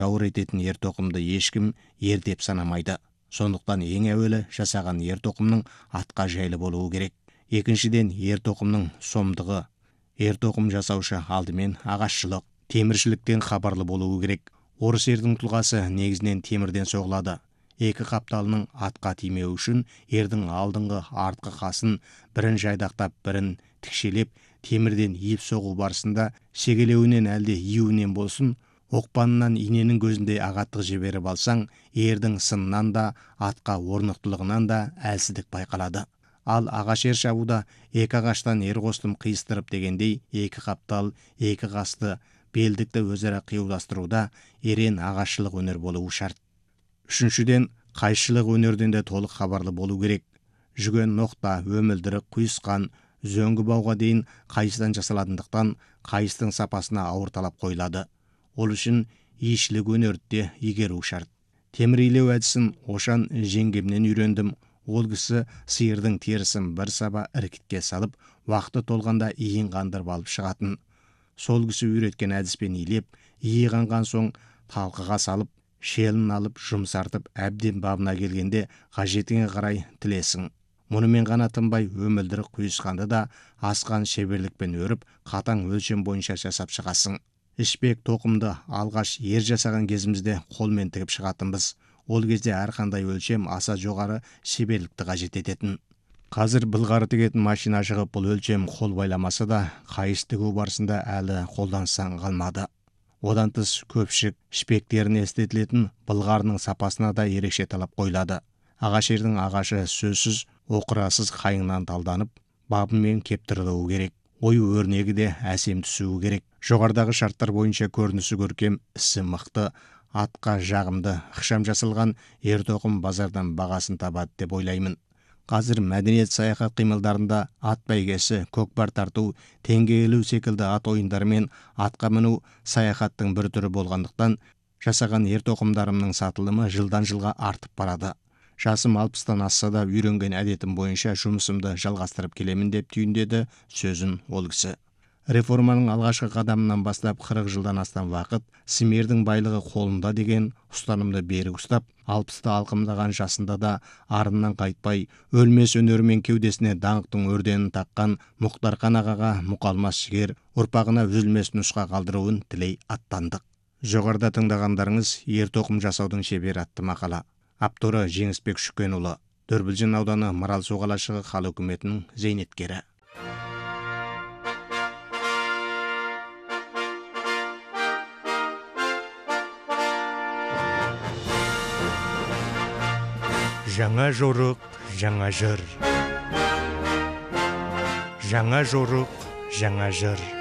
Ауыр ететін ер тоқымды ешкім ер деп санамайды. Сондықтан ең әуелі жасаған ер тоқымның атқа жайлы болуы керек. Екіншіден, ер тоқымның сомдығы. Ер тоқым жасаушы алдымен ағашшылық, теміршіліктен хабарлы болуы керек. Орыс ердің тұлғасы негізінен темірден соғылады. Екі қапталының атқа тимеу үшін ердің алдыңғы артқы қасын бірін жайдақтап, бірін тікшелеп, темірден иіп соғу барысында шегелеуінен әлде июінен болсын, оқпанынан иненің көзіндей ағаттық жіберіп алсаң, ердің сынынан да, атқа орнықтылығынан да әлсіздік байқалады. Ал ағаш ер шабуда екі ағаштан ер қостым қиыстырып дегендей, екі қаптал, екі қасты, белдікті өзара қиюластыруда ерен ағашшылық өнер болуы шарт. Үшіншіден, қайшылық өнерден де толық хабарлы болу керек. Жүген, ноқта, өмілдірік, құйысқан, зөңгі бауға дейін қайыстан жасалатындықтан қайыстың сапасына ауыр талап қойылады. Ол үшін иішілік өнерді де игеру шарт. Темір илеу әдісін Ошан жеңгемнен үйрендім. Ол кісі сиырдың терісін бір саба іркітке салып, уақыты толғанда иін қандырып алып шығатын. Сол кісі үйреткен әдіспен илеп, иі қанған соң талқыға салып, шелін алып, жұмсартып, әбден бабына келгенде қажетіңе қарай тілесің. Мұнымен ғана тынбай, өмілдірік құйысқанды да асқан шеберлікпен өріп, қатаң өлшем бойынша жасап шығасың. Ішпек тоқымды алғаш ер жасаған кезімізде қолмен тігіп шығатынбыз. Ол кезде әрқандай өлшем аса жоғары шеберлікті қажет ететін. Қазір былғары тігетін машина шығып, бұл өлшем қол байламаса да, қайыс тігу барысында әлі қолданыстан қалмады. Одан тыс көпшік ішпектеріне істетілетін былғарының сапасына да ерекше талап қойылады. Ағаш ердің ағашы сөзсіз оқырасыз қайыңнан талданып, бабымен кептірілуі керек. Ою өрнегі де әсем түсуі керек. Жоғарыдағы шарттар бойынша көрінісі көркем, ісі мықты, атқа жағымды, ықшам жасалған ер тоқым базардан бағасын табады деп ойлаймын. Қазір мәдениет саяхат қимылдарында ат бәйгесі, көкпар тарту, теңге ілу секілді ат ойындары мен атқа міну саяхаттың бір түрі болғандықтан, жасаған ер тоқымдарымның сатылымы жылдан жылға артып барады. Жасым 60-тан асса да үйренген әдетім бойынша жұмысымды жалғастырып келемін деп түйіндеді сөзін ол кісі. Реформаның алғашқы қадамынан бастап 40 жылдан астам уақыт симердің байлығы қолында деген ұстанымды берік ұстап, 60-ты алқымдаған жасында да арыннан қайтпай, өлмес өнерімен кеудесіне даңқтың өрденін таққан Мұхтархан ағаға мұқалмас жігер, ұрпағына үзілмес нұсқа қалдыруын тілей аттандық. Жоғарыда тыңдағандарыңыз ер тоқым жасаудың шебері атты мақала. Авторы Жеңісбек Шүкенұлы, Дүрбілжін ауданы Марал су қалашығы халық үкіметінің зейнеткері. Жаңа жорық, жаңа жыр. Жаңа жорық, жаңа жыр.